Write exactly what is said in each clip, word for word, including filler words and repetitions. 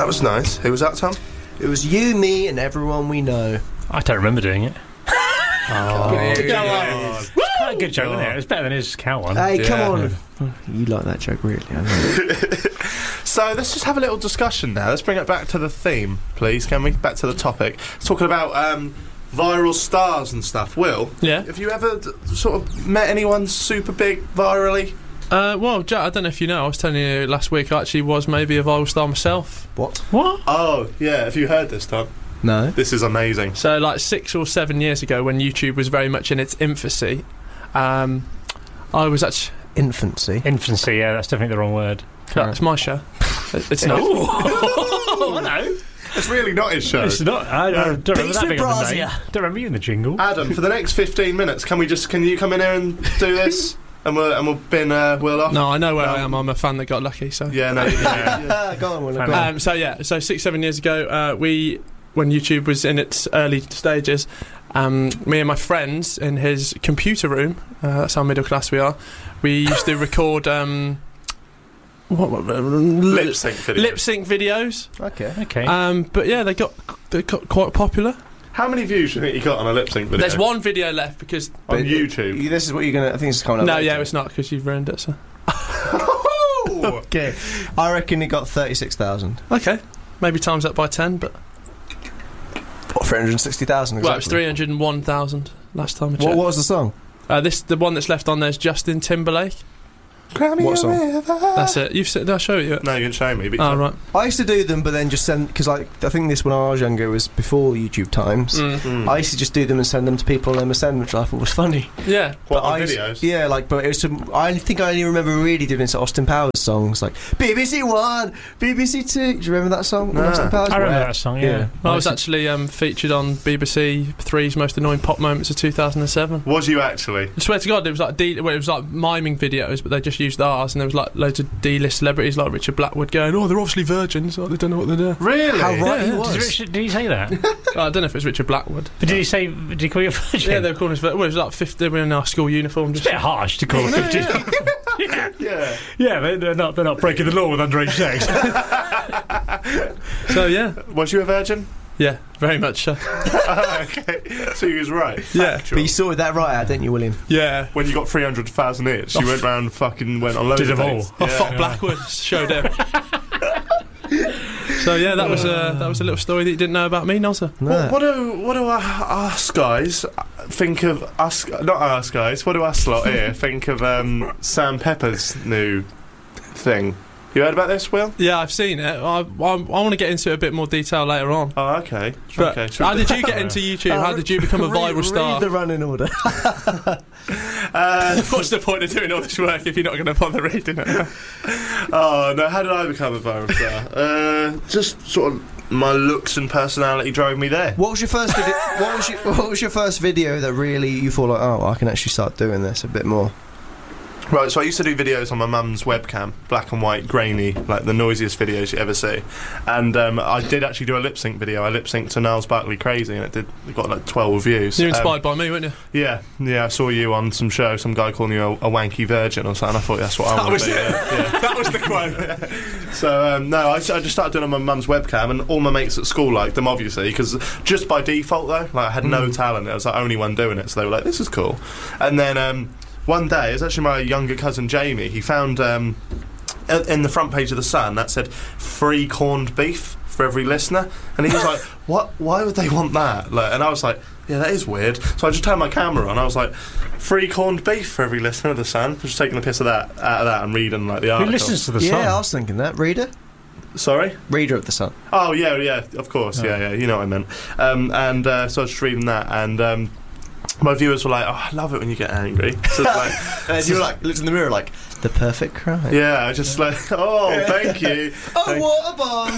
That was nice. Who was that, Tom? It was you, me, and everyone we know. I don't remember doing it. Oh, It's quite a good joke, isn't it? It was better than his cow one. Hey, Yeah. come on. You like that joke, really? I know. So let's just have a little discussion now. Let's bring it back to the theme, please, can we? Back to the topic. Talking about um, viral stars and stuff. Will, Yeah. have you ever d- sort of met anyone super big virally? Uh, well, Jack, I don't know if you know, I was telling you last week I actually was maybe a viral star myself. What? What? Oh, yeah. Have you heard this, Tom? No. This is amazing. So, like six or seven years ago, when YouTube was very much in its infancy, um, I was actually... Infancy. Infancy, yeah, that's definitely the wrong word. It's my show. It's not. Oh, hello. It's really not his show. It's not. I, I don't remember Peace that with big of a Brazia. name. Don't remember you in the jingle. Adam, for the next fifteen minutes, can we just can you come in here and do this? And we'll and we'll bin uh, Will off. No, I know where No. I am. I'm a fan that got lucky, so... Yeah, no. Yeah, yeah. Go on, Will. Fan Go on. Um, so yeah, so six, seven years ago, uh, we, when YouTube was in its early stages, um, me and my friends in his computer room, uh, that's how middle class we are, we used to record um, what, what, Lip lip, sync video. lip sync videos. Okay. Okay. Um, but yeah, they got they got quite popular. How many views do you think you got on a lip sync video? There's one video left because on But YouTube. you- This is what you're gonna. I think it's coming up. no, later. yeah, it's not because you've ruined it. So Okay. I reckon it got thirty-six thousand. okay, maybe times that by ten, but What, three hundred sixty thousand exactly? well, it was three hundred and one thousand last time I checked. What, what was the song? Uh, this the one that's left on there is Justin Timberlake. What song? That's it. You've se- did I show you it? No, you didn't show me. But Oh right. I used to do them, but then just send because like I think this when I was younger was before YouTube times. Mm. Mm. I used to just do them and send them to people on M S N, which I thought was funny. Yeah. What, but on I used- videos? Yeah, like, but it was some. I think I only remember really doing it to Austin Powers songs, like B B C One, B B C Two. Do you remember that song? No. Austin Powers. I remember Where- that song, yeah. I was used to- actually um, featured on B B C Three's Most Annoying Pop Moments of two thousand seven. Was you actually? I swear to God, it was like D- well, it was like miming videos, but they just used ours, and there was like loads of D-list celebrities like Richard Blackwood going, "Oh, they're obviously virgins. Like, they don't know what they're doing." Really? How right Yeah, he yeah. was. Did, Richard, did he say that? Oh, I don't know if it was Richard Blackwood. But did he say? Did he call you a virgin? Yeah, they were calling us. vir- Well, it was like fifty. They were in our school uniform. It's Just a bit harsh to call a fifty. yeah, Yeah. yeah, they- they're not. They're not breaking the law with underage sex. so yeah, Was you a virgin? yeah, very much. So. Okay. So you was right. Yeah. Factual. But you sorted that right out, didn't you, William? Yeah. When you got three hundred thousand each, you went round and fucking went on loads Did of them all. dates. I Yeah. fucked Blackwood. Showed him. So yeah, that was a that was a little story that you didn't know about me, Nozza. What, what do what do us, us guys think of us? Not us guys. What do us lot here think of um, Sam Pepper's new thing? You heard about this, Will? Yeah, I've seen it. I I, I want to get into it a bit more detail later on. Oh, okay. But okay. should how we- did you get into YouTube? How did you become a Read- viral star? Read the running order. Uh, What's the point of doing all this work if you're not going to bother reading it? oh no! How did I become a viral star? uh, just sort of my looks and personality drove me there. What was your first video? What was your, what was your first video that really you thought like, oh, I can actually start doing this a bit more? Right, so I used to do videos on my mum's webcam, black and white, grainy, like the noisiest videos you ever see. And um, I did actually do a lip sync video. I lip synced to Niles Barkley Crazy, and it did. It got like twelve views. You're Um, inspired by me, weren't you? yeah, yeah. I saw you on some show. Some guy calling you a, a wanky virgin or something. I thought that's what I That want was to be. it. Yeah, yeah. That was the quote. So um, no, I, I just started doing it on my mum's webcam, and all my mates at school liked them, obviously, because just by default though, like I had no talent. I was the only one doing it, so they were like, "This is cool." And then um, one day, it was actually my younger cousin Jamie. He found um, in the front page of the Sun that said "free corned beef" for every listener, and he was like, "What? Why would they want that?" Like, and I was like, "Yeah, that is weird." So I just turned my camera on. I was like, "Free corned beef for every listener of the Sun." Just taking the piss of that out of that and reading like the Who article. listens to the Yeah, I song? was thinking that. Reader? Sorry. Reader of the Sun. Oh yeah, yeah, of course, Oh. yeah, yeah. You know what I meant. Um, and uh, so I was just reading that, and um, my viewers were like, "Oh, I love it when you get angry." So it's like, And you were like, looked in the mirror like, the perfect crime. yeah, I was just like, "Oh, thank you." Oh, Thank- what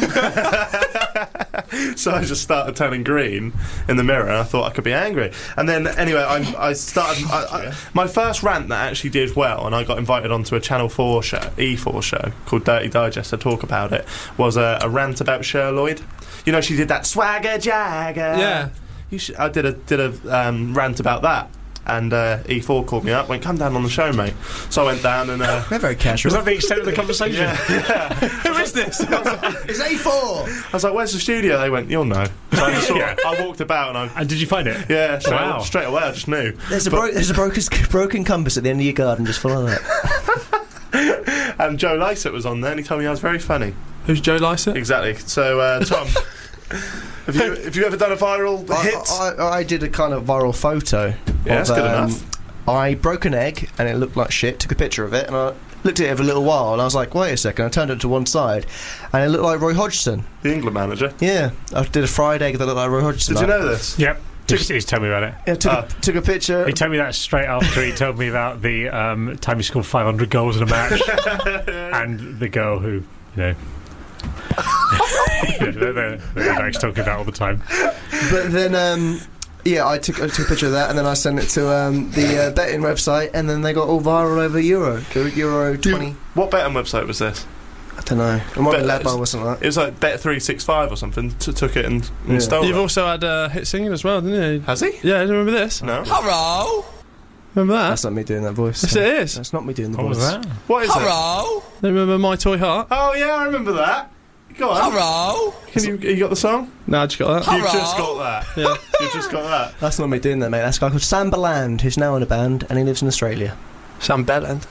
a bomb! So I just started turning green in the mirror, and I thought I could be angry. And then anyway, I, I started I, I, my first rant that actually did well, and I got invited onto a Channel Four show, E four show called Dirty Digest to talk about it. Was a, a rant about Cher Lloyd. You know, she did that swagger jagger. Yeah. You should, I did a did a um, rant about that. and uh, E four called me up, went, come down on the show, mate. So I went down and... Uh, They're very casual. Was that the extent of the conversation? yeah, yeah. Who is this? It's A four! I was like, where's the studio? They went, you'll know. So I, just sort of, I walked about and I... And did you find it? Yeah, straight, Wow. straight away I just knew. There's a, But- bro- there's a broken, broken compass at the end of your garden, just follow that. And Joe Lycett was on there and he told me I was very funny. Who's Joe Lycett? Exactly. So, uh, Tom, have you have you ever done a viral hit? I, I, I did a kind of viral photo. Yeah, of, that's good um, enough. I broke an egg and it looked like shit, took a picture of it, and I looked at it for a little while and I was like, wait a second, I turned it to one side and it looked like Roy Hodgson. The England manager. Yeah, I did a fried egg that looked like Roy Hodgson. Did you know this? Yep. He's, he's told me about it. Yeah, took, Uh, a, took a picture. He told me that straight after he told me about the um, time he scored five hundred goals in a match and the girl who, you know, yeah, they're, they're, they're like talking about all the time. But then, um, yeah, I took, I took a picture of that and then I sent it to um, the uh, betting website and then they got all viral over Euro. Euro twenty. What betting website was this? I don't know. It might be Bet- Ladbar or something like It was like Bet three sixty-five or something. T- took it and, and Yeah. stole You've it. also had uh, hit singing as well, didn't you? Has he? Yeah, do you remember this? No. Hello! Remember that? That's not me doing that voice. Yes, it is. That's not me doing the What voice. was that? What is it? Hello! Remember My Toy Heart? Oh yeah, I remember that. Go on. Hello! Can you, you got the song? No, I just got that. You've just got that. Yeah. You've just got that. That's not me doing that, mate. That's a guy called Sam Baland, who's now in a band, and he lives in Australia. Sam Belland.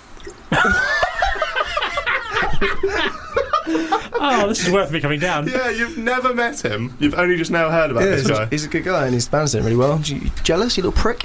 Oh, this is worth me coming down. Yeah, you've never met him. You've only just now heard about Yeah, this he's, guy. he's a good guy, and his band's doing really well. You jealous, you little prick?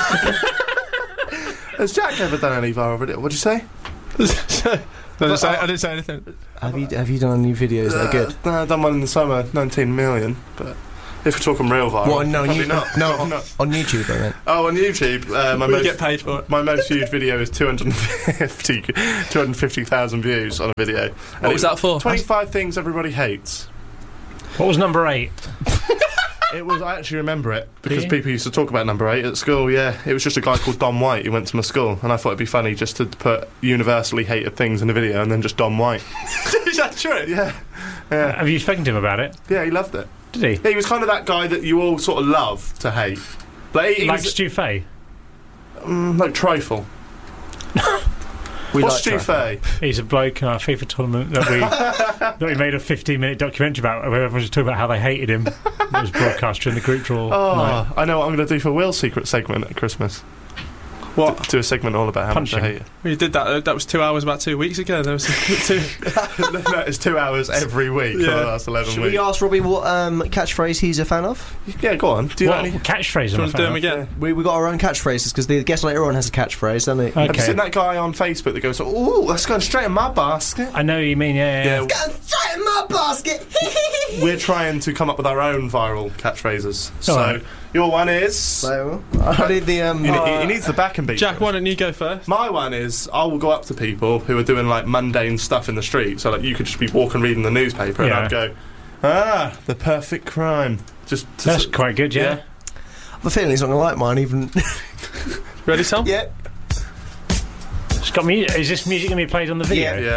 Has Jack ever done any viral video? What'd you say? I, didn't say, I didn't say anything. have you Have you done any videos that are good? Uh, no, I've done one in the summer, nineteen million. But if we're talking real viral, What? No, probably you, not. no, Probably on, not. on YouTube, I meant. Oh, on YouTube, uh, my We most get paid for it. my most viewed video is two hundred fifty two hundred fifty thousand views on a video. What was that for? twenty-five things everybody hates. What was number eight? It was. I actually remember it because you? people used to talk about number eight at school. Yeah, it was just a guy called Don White who went to my school, and I thought it'd be funny just to put universally hated things in a video and then just Don White. Is that true? Yeah, yeah, Have you spoken to him about it? yeah. He loved it. Did he? Yeah, he was kind of that guy that you all sort of love to hate. Like, he, he Like was, Stu Fay? mm, like trifle. We What's like Stu Trifle. Fay? He's a bloke in our FIFA tournament that we that we made a fifteen minute documentary about where everyone was talking about how they hated him. It was broadcast during the group draw Oh, night. I know what I'm going to do for Will's secret segment at Christmas. What? Do a segment all about how Punch much I him. hate you. We did that. Uh, that was two hours about two weeks ago. There was two. No, it's two hours every week for Yeah. the last eleven Should weeks. we ask Robbie what um, catchphrase he's a fan of? Yeah, go on. Do you What know any? catchphrase Do am you I want to do them fan again? We we got our own catchphrases because the guest later on has a catchphrase, doesn't he? of? Have you Okay. seen that guy on Facebook that goes, "Oh, that's going straight in my basket"? I know what you mean, yeah. yeah. Yeah, Go straight in my basket. we're trying to come up with our own viral catchphrases. So Alright. your one is. So I did the um. He, he- he needs the back and beat. Jack, why don't you go first? My one is I will go up to people who are doing like mundane stuff in the street. So like you could just be walking reading the newspaper and Yeah. I'd go, ah, the perfect crime. Just to That's s- quite good, yeah. yeah. I have a feeling he's not gonna like mine even. Ready, Tom? Yeah. It's got mu- is this music going to be played on the video? yeah.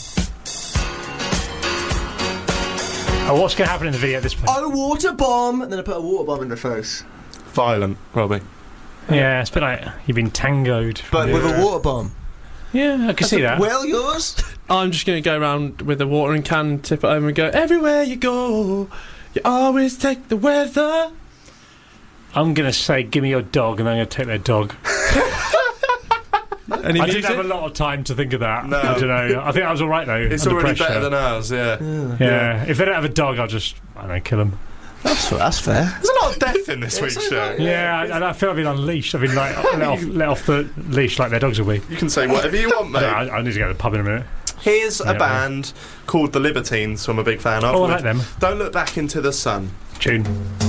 Oh, what's going to happen in the video at this point? Oh, water bomb! And then I put a water bomb in the face. Violent, Robbie. Yeah, it's a bit like you've been tangoed. But Yeah. with a water bomb. Yeah, I can see that. Well, yours? I'm just going to go around with a watering can, tip it over, and go everywhere you go. You always take the weather. I'm going to say, give me your dog, and I'm going to take their dog. Any I music? didn't have a lot of time to think of that. No. I don't know. I think that was all right, though. It's under already pressure. better than ours, yeah. Yeah. Yeah, if they don't have a dog, I'll just, I don't know, kill them. That's, that's fair. There's a lot of death in this week's show. Yeah, I, and I feel I've been unleashed. I've been like let off, let off the leash like their dogs will be. You can say whatever you want, mate. I, I need to go to the pub in a minute. Here's a Yeah. band called The Libertines, who I'm a big fan of. Oh, I with like them. Don't Look Back Into the Sun. Tune.